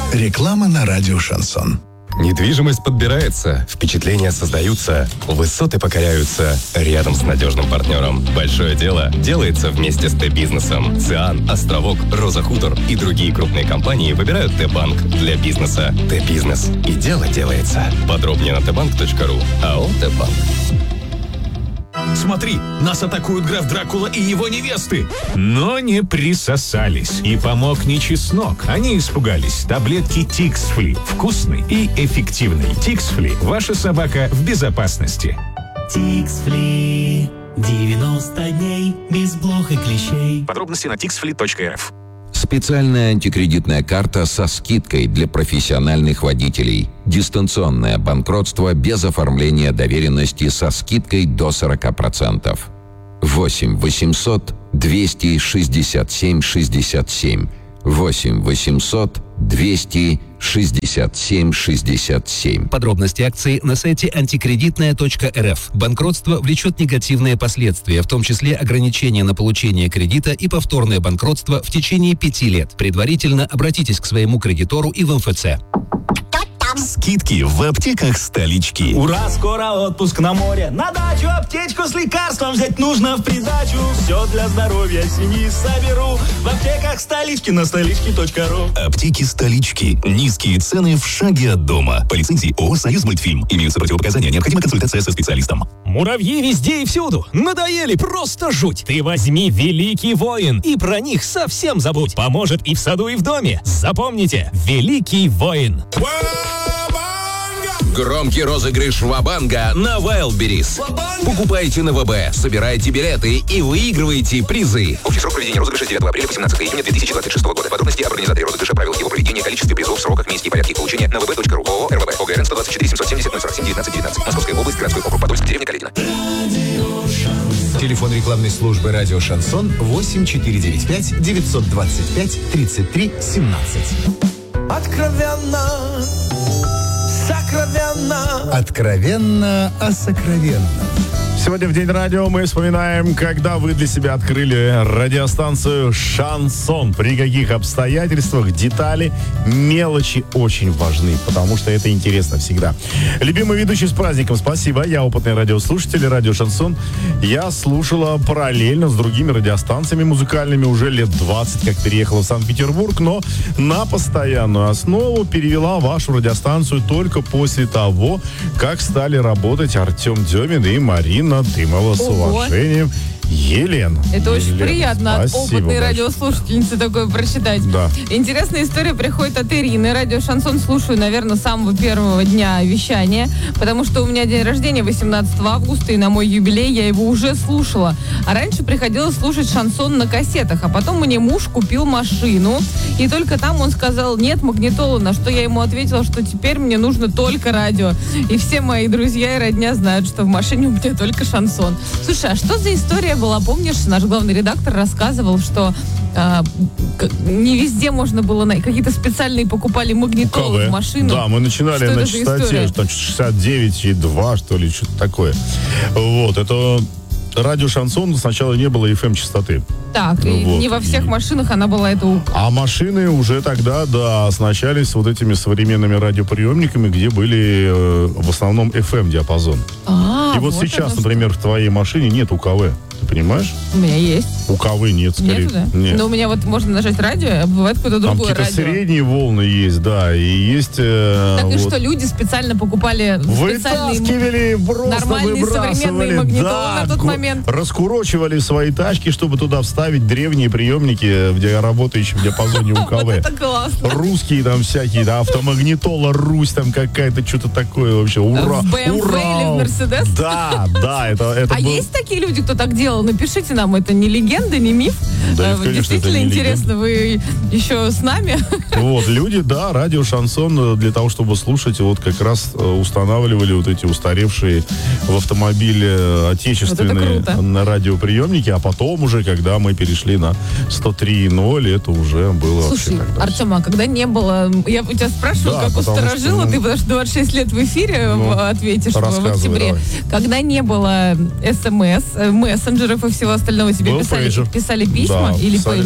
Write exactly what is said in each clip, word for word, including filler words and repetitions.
Реклама на радио «Шансон». Недвижимость подбирается, впечатления создаются, высоты покоряются рядом с надежным партнером. Большое дело делается вместе с Т-бизнесом. ЦИАН, Островок, Роза Хутор и другие крупные компании выбирают Т-банк для бизнеса. Т-бизнес. И дело делается. Подробнее на тэ банк точка ру. АО «Т-банк». Смотри, нас атакуют граф Дракула и его невесты. Но не присосались. И помог не чеснок. Они испугались. Таблетки Тиксфли. Вкусный и эффективный. Тиксфли. Ваша собака в безопасности. Тиксфли. девяносто дней без блох и клещей. Подробности на тиксфли точка эр эф. Специальная антикредитная карта со скидкой для профессиональных водителей. Дистанционное банкротство без оформления доверенности со скидкой до сорок процентов. восемь восемьсот двести шестьдесят семь шестьдесят семь. восемь восемьсот двести шестьдесят семь шестьдесят семь. Подробности акции на сайте антикредитная точка эр эф. Банкротство влечет негативные последствия, в том числе ограничения на получение кредита и повторное банкротство в течение пяти лет. Предварительно обратитесь к своему кредитору и в эм эф цэ. Скидки в аптеках столички. Ура, скоро отпуск на море. На дачу аптечку с лекарством взять нужно в придачу. Все для здоровья семьи соберу в аптеках столички на столички точка ру. Аптеки столички. Низкие цены в шаге от дома. По лицензии ООО «Союз Мультфильм». Имеются противопоказания. Необходима консультация со специалистом. Муравьи везде и всюду. Надоели, просто жуть. Ты возьми «Великий воин» и про них совсем забудь. Поможет и в саду, и в доме. Запомните, «Великий воин». Громкий розыгрыш Ва-банга на Wildberries. Покупайте на вэ бэ, собирайте билеты и выигрывайте призы. Общий срок проведения розыгрыша с девятого апреля по семнадцатое июня две тысячи двадцать шестого года. Подробности об организаторе розыгрыша, правилах его проведения, количестве призов, сроках, месте и порядке их получения на вэ бэ точка ру. ООО «эр вэ бэ». ОГРН сто двадцать четыре семьсот семьдесят ноль сорок семь девятнадцать девятнадцать. Московская область, городской округ Подольск, деревня Каледино. Телефон рекламной службы «Радио Шансон» восемь четыре девять пять девятьсот двадцать пять тридцать три семнадцать. Откровенно, сокровенно. Откровенно о сокровенном. Сегодня в День радио мы вспоминаем, когда вы для себя открыли радиостанцию «Шансон». При каких обстоятельствах детали, мелочи очень важны, потому что это интересно всегда. Любимый ведущий, с праздником, спасибо. Я опытный радиослушатель, радио «Шансон». Я слушала параллельно с другими радиостанциями музыкальными уже лет двадцать, как переехала в Санкт-Петербург, но на постоянную основу перевела вашу радиостанцию только после того, как стали работать Артем Демин и Марина Дымова. С уважением, Елена. Это очень Елена, приятно от опытной большое. радиослушательницы такое прочитать. Да. Интересная история приходит от Ирины. Радио «Шансон» слушаю, наверное, с самого первого дня вещания, потому что у меня день рождения восемнадцатого августа, и на мой юбилей я его уже слушала. А раньше приходилось слушать шансон на кассетах, а потом мне муж купил машину, и только там он сказал: нет магнитолы, на что я ему ответила, что теперь мне нужно только радио. И все мои друзья и родня знают, что в машине у меня только шансон. Слушай, а что за история была? Помнишь, наш главный редактор рассказывал, что а, не везде можно было найти, какие-то специальные покупали магнитолы в машину. Да, мы начинали что на частоте шестьдесят девять и два, что ли, что-то такое. Вот, это радио «Шансон», сначала не было эф эм-частоты. Так, и вот. не во всех и... машинах она была эта УК. А машины уже тогда, да, оснащались вот этими современными радиоприемниками, где были э, в основном эф эм-диапазон. А, и вот, вот сейчас, например, что. в твоей машине нет УКВ. Ты понимаешь? У меня есть. УКВ нет, скорее. Нету, да? Нет. Но у меня вот можно нажать радио, а бывает какое-то Там другое какие-то радио. средние волны есть, да, и есть... Э, так и вот. что, люди специально покупали Вытаскивали, просто нормальные современные магнитолы да, на тот момент. Раскурочивали свои тачки, чтобы туда вставить древние приемники, где работающие в диапазоне УКВ. Вот это классно. Русские там всякие, да, автомагнитола, Русь там какая-то, что-то такое вообще. Ура! В бэ эм вэ или в Мерседес? Да, да, это, это А был... есть такие люди, кто так делал? Напишите нам, это не легенда, не миф. Да, а, конечно, действительно это не интересно, вы еще с нами? Вот, люди, да, радио «Шансон» для того, чтобы слушать, вот как раз устанавливали вот эти устаревшие в автомобиле отечественные вот радиоприемники, а потом уже, когда мы перешли на сто три ноль, это уже было. Слушай, вообще тогда. Артем, а когда не было, я у тебя спрашиваю, Да, как у старожила, что, ты потому что двадцать шесть лет в эфире ну, ответишь в октябре. Давай. Когда не было эс эм эс, мессенджеров и всего остального, тебе был писали, пейджер. писали письма да, или писали, пейджер?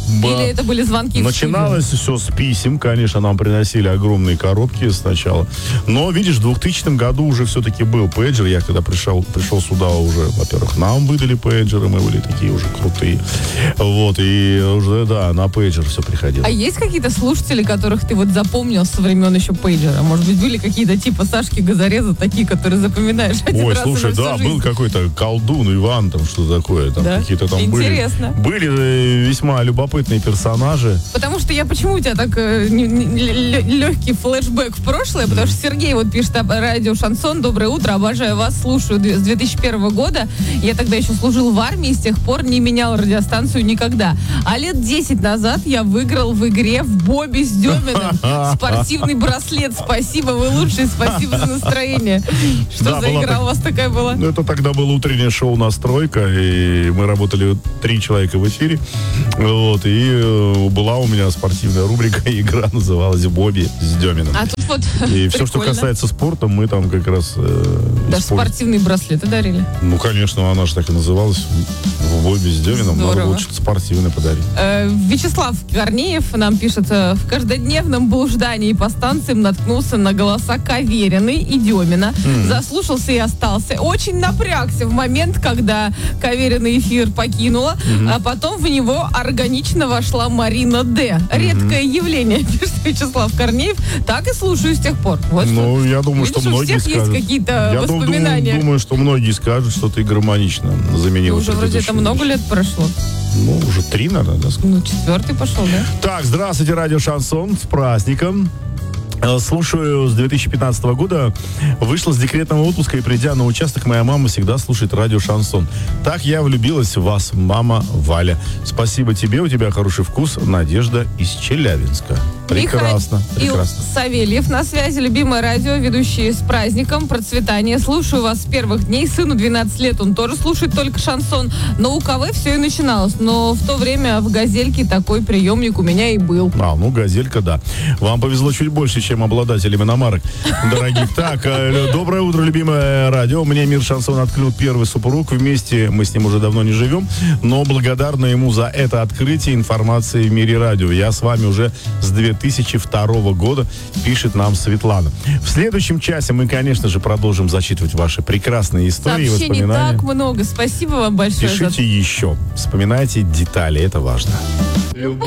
Или это были звонки в Начиналось все с писем, конечно, нам приносили огромные коробки сначала. Но, видишь, в двухтысячном году уже все-таки был пейджер. Я когда пришел, пришел сюда уже, во-первых, нам выдали пейджеры, мы были такие уже крутые. Вот, и уже, да, на пейджер все приходило. А есть какие-то слушатели, которых ты вот запомнил со времен еще пейджера? Может быть, были какие-то типа Сашки Газореза, такие, которые запоминаешь один Ой, раз слушай, и на всю да, жизнь? был какой-то колдун Иван, там что такое, там Да? какие-то там Интересно. были. Были э, весьма любопытные персонажи. Потому что я почему у тебя так э, не- не- лё- легкий флешбэк в прошлое, потому что Сергей вот пишет об радио Шансон. Доброе утро, обожаю вас, слушаю д- с две тысячи первого года. Я тогда еще служил в армии, с тех пор не менял радиостанцию никогда. А лет десять назад я выиграл в игре в Бобби с Деминым спортивный браслет. Спасибо, вы лучшие, спасибо за настроение. Что Да, за была игра так- у вас такая была? Ну, это тогда было утреннее шоу «Настройка», и мы работали три человека в эфире. Вот, и э, была у меня спортивная рубрика, игра называлась «Бобби с Деминым». А тут вот И все, что прикольно. касается спорта, мы там как раз... э, Даже использ- спортивные браслеты дарили. Ну, конечно, она же так и называлась. В «Бобби с Деминым» надо Здорово. было что-то спортивное подарить. Э, Вячеслав Корнеев нам пишет: э, в каждодневном блуждании по станциям наткнулся на голоса Кавериной и Демина. М. Заслушался и остался. Очень напрягся в момент, когда Каверина эфир покинула, Мгм. а потом в него органично вошла Марина Д. Редкое явление, пишет Вячеслав Корнеев. Так и слушаю с тех пор. Вот Ну, что. я думаю, Видишь, что у многие всех скажут. есть какие-то Я дум- воспоминания. Думаю, думаю, что многие скажут, что ты гармонично Ну, заменил. уже вроде это много лет прошло. Ну, уже три, наверное, да? Ну, четвертый пошел, да? Так, здравствуйте, радио Шансон, с праздником. Э, Слушаю с две тысячи пятнадцатого года. Вышла с декретного отпуска, и придя на участок, моя мама всегда слушает радио Шансон. Так я влюбилась в вас, мама Валя. Спасибо тебе, у тебя хороший вкус. Надежда из Челябинска. Прекрасно, Михаил прекрасно. Савельев на связи, любимое радио, ведущие с праздником, процветания. Слушаю вас с первых дней. Сыну двенадцать лет, он тоже слушает только шансон. Но у КВ все и начиналось. Но в то время в «Газельке» такой приемник у меня и был. А, ну, «Газелька», да. Вам повезло чуть больше, чем обладателям иномарок дорогих. Так, э, доброе утро, любимое радио. Мне «Мир Шансон» открыл первый супруг. Вместе мы с ним уже давно не живем, но благодарна ему за это открытие информации в мире радио. Я с вами уже с две тысячи второго года, пишет нам Светлана. В следующем часе мы, конечно же, продолжим зачитывать ваши прекрасные истории и Сообщений воспоминания. так много. Спасибо вам большое. за- Пишите еще. Вспоминайте детали, это важно.